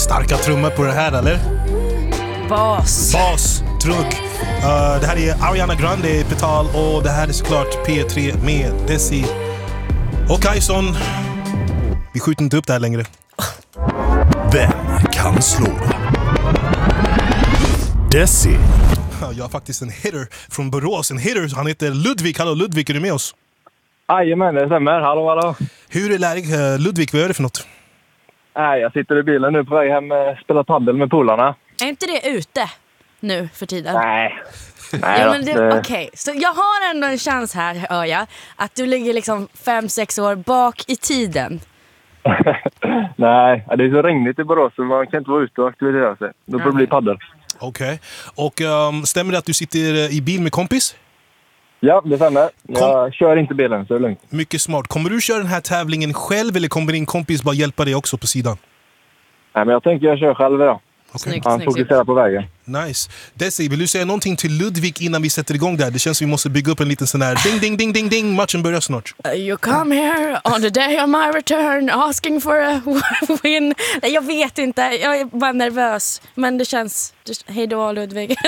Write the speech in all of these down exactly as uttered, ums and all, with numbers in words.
Starka trummor på det här, eller? Bas. Bas, trugg. Uh, det här är Ariana Grande, Petal, och det här är såklart P tre med Desi och Kajson. Vi skjuter inte upp det här längre. Vem kan slå? Desi. Jag har faktiskt en hitter från Borås, en hitter. Han heter Ludvig. Hallå Ludvig, är du med oss? Jajamän, det stämmer. Hallå, hallå. Hur är läget? Ludvig, vad gör du för något? Nej, jag sitter i bilen nu på väg hem och spelar paddel med polarna. Är inte det ute nu för tiden? Nej. Nej ja, då, men det, det... Okej, okay. Så jag har ändå en chans här, hör jag, att du ligger liksom fem, sex år bak i tiden. Nej, det är så regnigt i Borås så man kan inte vara ute och aktivera sig. Då får det bli paddel. Okej. Okay. Och um, stämmer det att du sitter i bil med kompis? Ja, det stämmer. Jag Kom... kör inte bilen, så det är lugnt. Mycket smart. Kommer du köra den här tävlingen själv eller kommer din kompis bara hjälpa dig också på sidan? Nej, men jag tänker jag kör själv idag. Okay. Snyggt, Han snyggt, fokuserar på vägen. Nice. Desi, vill du säga någonting till Ludvig innan vi sätter igång där? Det känns som vi måste bygga upp en liten sån här ding, ding, ding, ding, ding. Matchen börjar snart. Uh, you come here on the day of my return asking for a win. Nej, jag vet inte. Jag är bara nervös. Men det känns... Hej då, Ludvig.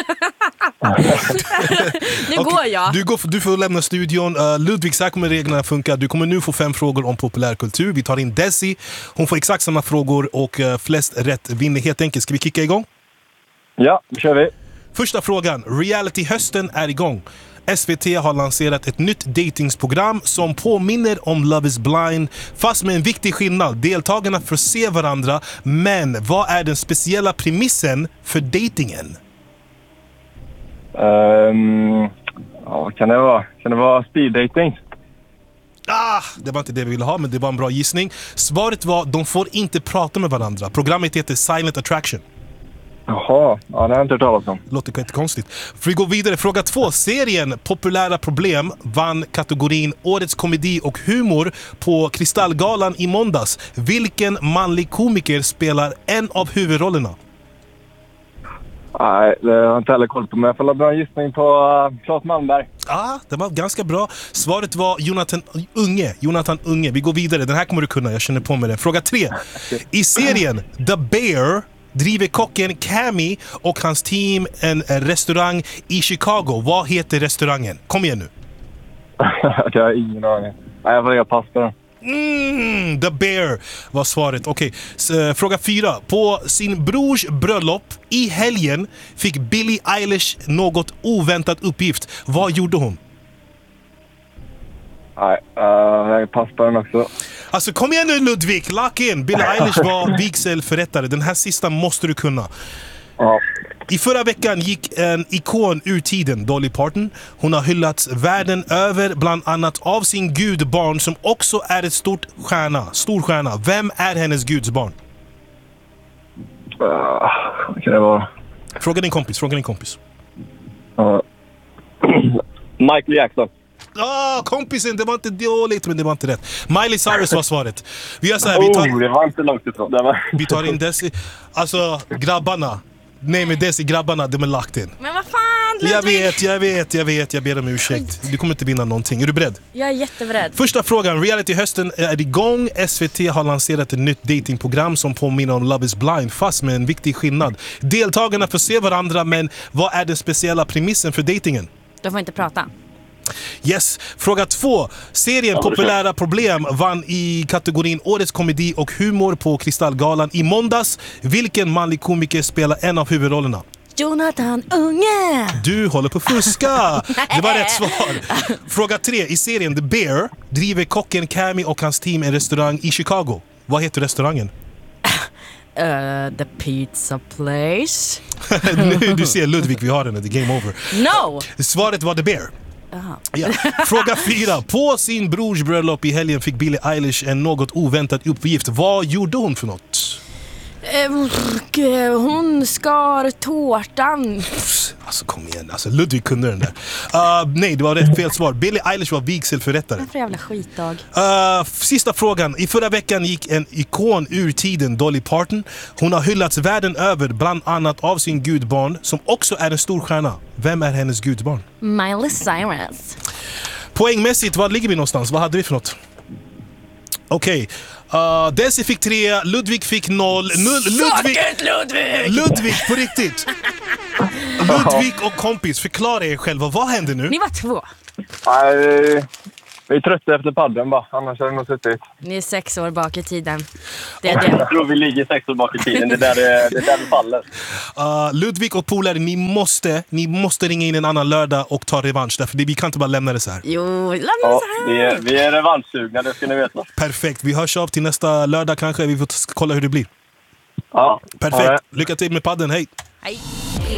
Nu okay. går jag. Du, går, du får lämna studion. Uh, Ludvig, så här kommer reglerna funka. Du kommer nu få fem frågor om populärkultur. Vi tar in Desi. Hon får exakt samma frågor och uh, flest rätt vinner helt enkelt. Ska vi kicka igång? Ja, då kör vi. Första frågan. Reality-hösten är igång. S V T har lanserat ett nytt datingsprogram som påminner om Love is blind, fast med en viktig skillnad. Deltagarna får se varandra, men vad är den speciella premissen för datingen? Um, ja, kan det vara? Kan det vara speed dating? Ah, det var inte det vi ville ha, men det var en bra gissning. Svaret var, de får inte prata med varandra. Programmet heter Silent Attraction. Jaha, ja, det har jag inte hört talas om. Låter inte konstigt. För vi går vidare. Fråga två. Serien Populära problem vann kategorin Årets komedi och humor på Kristallgalan i måndags. Vilken manlig komiker spelar en av huvudrollerna? Nej, det har jag inte heller koll på. Men jag får la bra gissning på uh, Claes Malmberg. Ah, det var ganska bra. Svaret var Jonathan Unge. Jonathan Unge. Vi går vidare. Den här kommer du kunna. Jag känner på mig det. Fråga tre. I serien The Bear driver kocken Cammy och hans team en restaurang i Chicago. Vad heter restaurangen? Kom igen nu. Jag har ingen aning. Nej, jag får lägga pass på den. Mm, The Bear var svaret. Okej, okay. Fråga fyra. På sin brors bröllop i helgen fick Billie Eilish något oväntat uppgift. Vad gjorde hon? Nej, uh, jag pass på den också. Alltså kom igen nu Ludvig, lock in. Billie Eilish var vigselförrättare. Den här sista måste du kunna. Ja. I förra veckan gick en ikon ur tiden, Dolly Parton. Hon har hyllats världen över, bland annat av sin gudbarn som också är ett stort stjärna, stor stjärna. Vem är hennes gudsbarn? Uh, vad kan det vara? Fråga din kompis, fråga din kompis. Uh. Michael Jackson. Ja, oh, kompisen, det var inte dåligt, men det var inte rätt. Miley Cyrus var svaret. Vi gör så här, vi tar, oh, det var inte långt ifrån. Det var... vi tar in Desi. Alltså, grabbarna. Nej, men Desi, grabbarna, de är lagt in. Men vad fan, Ludvig? Jag vet, jag vet, jag vet. Jag ber om ursäkt. Du kommer inte vinna någonting. Är du beredd? Jag är jätteberedd. Första frågan. Reality-hösten är igång. S V T har lanserat ett nytt datingprogram som påminner om Love is blind, fast med en viktig skillnad. Deltagarna får se varandra, men vad är den speciella premissen för datingen? De får inte prata. Yes. Fråga två. Serien Populära problem vann i kategorin Årets komedi och humor på Kristallgalan i måndags. Vilken manlig komiker spelar en av huvudrollerna? Jonathan Unge. Du håller på att fuska. Det var rätt svar. Fråga tre. I serien The Bear driver kocken Cammy och hans team en restaurang i Chicago. Vad heter restauranger? Uh, the pizza place. Nu, du ser Ludvig, vi har den. The game over. No. Svaret var The Bear. Ja. Fråga fyra. På sin brors bröllop i helgen fick Billie Eilish en något oväntat uppgift. Vad gjorde hon för något? Uh, hon skar tårtan. Alltså kom igen, alltså Ludvig kunde den där. uh, Nej, det var rätt fel svar. Billie Eilish var vigselförrättare. Vad för jävla skitdag. uh, Sista frågan. I förra veckan gick en ikon ur tiden, Dolly Parton. Hon har hyllats världen över, bland annat av sin gudbarn som också är en stor stjärna. Vem är hennes gudbarn? Miley Cyrus. Poängmässigt, var ligger vi någonstans? Vad hade vi för något? Okej, Uh, Desi fick tre, Ludvig fick noll. Null, Ludvig, Suck it, Ludvig! Ludvig, på riktigt! Ludvig och kompis, förklara er själva. Vad händer nu? Ni var två. Nej, vi- vi är trötta efter padden bara. Annars hade det nog suttit. Ni är sex år bak i tiden. Det är det. Jag tror vi ligger sex år bak i tiden. Det är där det, det, är där det faller. Uh, Ludvig och polare, ni måste, ni måste ringa in en annan lördag och ta revansch. Därför det, vi kan inte bara lämna det så här. Jo, lämna Ja, så vi här. är, vi är revanschsugna, det ska ni veta. Perfekt, vi hörs av till nästa lördag kanske. Vi får t- kolla hur det blir. Ja. Perfekt, lycka till med padden, hej! Hej.